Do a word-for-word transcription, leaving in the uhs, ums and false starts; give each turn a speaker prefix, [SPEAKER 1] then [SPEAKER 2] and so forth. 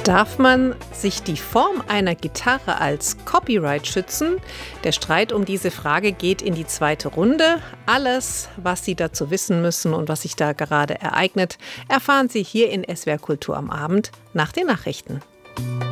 [SPEAKER 1] Darf man sich die Form einer Gitarre als Copyright schützen? Der Streit um diese Frage geht in die zweite Runde. Alles, was Sie dazu wissen müssen und was sich da gerade ereignet, erfahren Sie hier in S W R Kultur am Abend nach den Nachrichten.